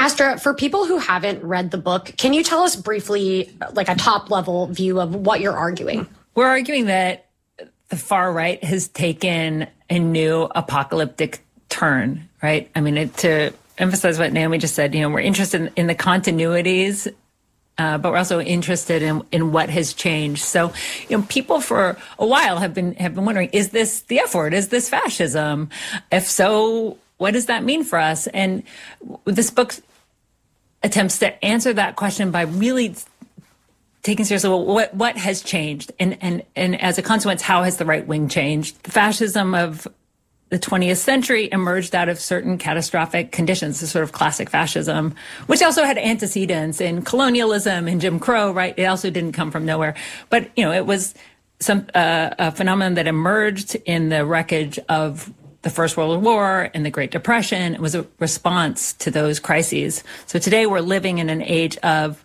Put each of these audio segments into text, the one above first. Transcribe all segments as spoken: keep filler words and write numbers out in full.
Astra, for people who haven't read the book, can you tell us briefly, like a top level view of what you're arguing? We're arguing that the far right has taken a new apocalyptic turn, right? I mean, it, to emphasize what Naomi just said, you know, we're interested in, in the continuities, uh, but we're also interested in, in what has changed. So, you know, people for a while have been have been wondering, is this the F word? Is this fascism? If so, what does that mean for us? And this book attempts to answer that question by really taking seriously, well, what what has changed, and and and as a consequence, how has the right wing changed? The fascism of the twentieth century emerged out of certain catastrophic conditions, the sort of classic fascism, which also had antecedents in colonialism and Jim Crow, right? It also didn't come from nowhere, but you know, it was some uh, a phenomenon that emerged in the wreckage of the First World War and the Great Depression. It was a response to those crises. So today we're living in an age of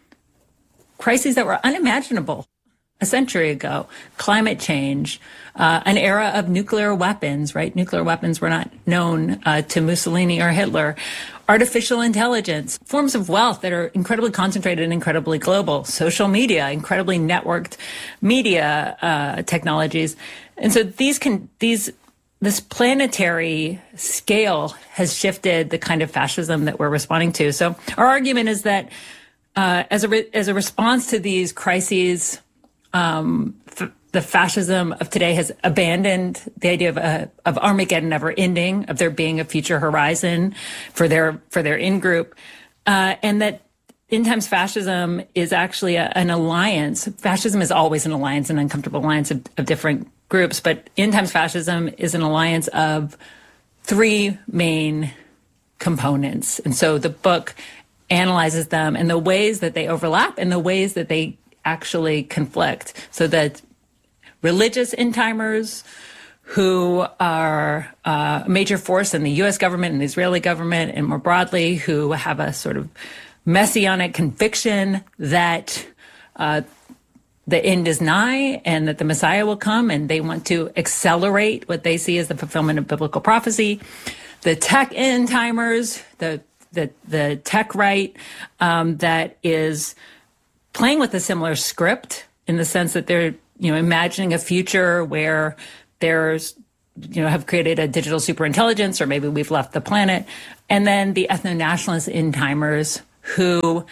crises that were unimaginable a century ago. Climate change, uh, an era of nuclear weapons, right? Nuclear weapons were not known uh, to Mussolini or Hitler. Artificial intelligence, forms of wealth that are incredibly concentrated and incredibly global. Social media, incredibly networked media uh, technologies. And so these can, these, this planetary scale has shifted the kind of fascism that we're responding to. So our argument is that Uh, as a re- as a response to these crises, um, f- the fascism of today has abandoned the idea of uh, of Armageddon never ending, of there being a future horizon for their for their in group, uh, and that end times fascism is actually a, an alliance. Fascism is always an alliance, an uncomfortable alliance of, of different groups, but end times fascism is an alliance of three main components, and so the book analyzes them and the ways that they overlap and the ways that they actually conflict. So that religious end timers who are uh, a major force in the U S government and the Israeli government and more broadly, who have a sort of messianic conviction that uh, the end is nigh and that the Messiah will come, and they want to accelerate what they see as the fulfillment of biblical prophecy. The tech end timers, the the the tech right um, that is playing with a similar script in the sense that they're, you know, imagining a future where there's, you know, have created a digital superintelligence, or maybe we've left the planet. And then the ethno-nationalist end timers who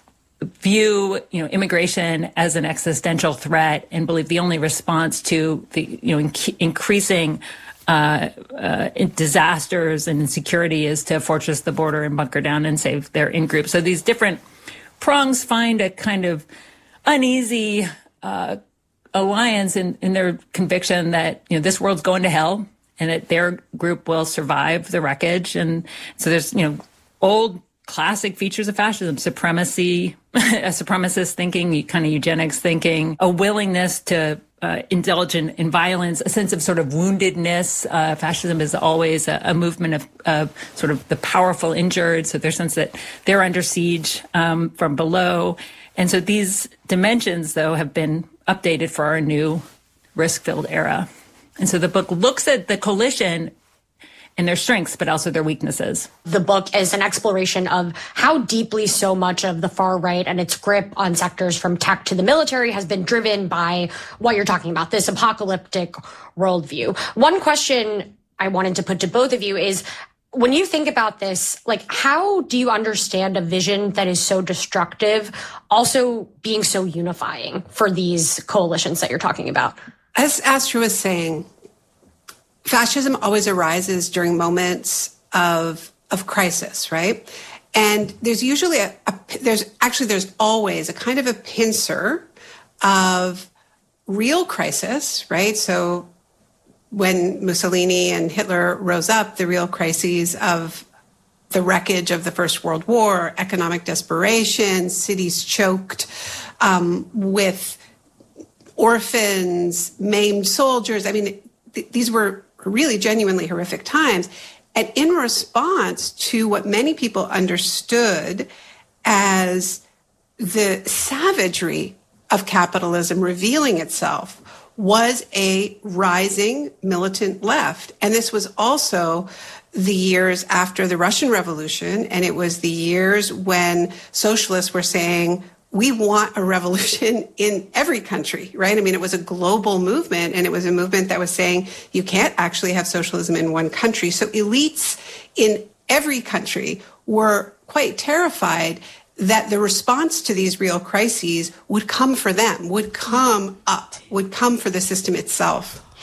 view, you know, immigration as an existential threat and believe the only response to the, you know, inc- increasing Uh, uh, disasters and insecurity is to fortress the border and bunker down and save their in-group. So these different prongs find a kind of uneasy uh, alliance in, in their conviction that, you know, this world's going to hell and that their group will survive the wreckage. And so there's, you know, old classic features of fascism, supremacy, a supremacist thinking, kind of eugenics thinking, a willingness to Uh, indulge in, in violence, a sense of sort of woundedness. Uh, fascism is always a, a movement of, of sort of the powerful injured. So there's a sense that they're under siege um, from below. And so these dimensions, though, have been updated for our new risk-filled era. And so the book looks at the coalition and their strengths, but also their weaknesses. The book is an exploration of how deeply so much of the far right and its grip on sectors from tech to the military has been driven by what you're talking about, this apocalyptic worldview. One question I wanted to put to both of you is, when you think about this, like, how do you understand a vision that is so destructive also being so unifying for these coalitions that you're talking about? As Astra was saying, fascism always arises during moments of of crisis, right? And there's usually a, a there's actually there's always a kind of a pincer of real crisis, right? So when Mussolini and Hitler rose up, the real crises of the wreckage of the First World War, economic desperation, cities choked um, with orphans, maimed soldiers. I mean, th- these were really genuinely horrific times. And in response to what many people understood as the savagery of capitalism revealing itself, was a rising militant left. And this was also the years after the Russian Revolution, and it was the years when socialists were saying, we want a revolution in every country, right? I mean, it was a global movement, and it was a movement that was saying you can't actually have socialism in one country. So elites in every country were quite terrified that the response to these real crises would come for them, would come up, would come for the system itself.